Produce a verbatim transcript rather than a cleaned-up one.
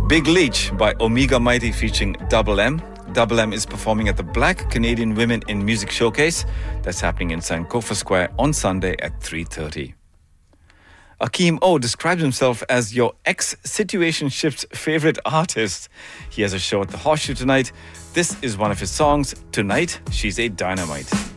Big Leech by Omega Mighty featuring Double M. Double M is performing at the Black Canadian Women in Music Showcase. That's happening in Sankofa Square on Sunday at three thirty. Akeem O describes himself as your ex-situationship's favorite artist. He has a show at the Horseshoe tonight. This is one of his songs, Tonight She's a Dynamite.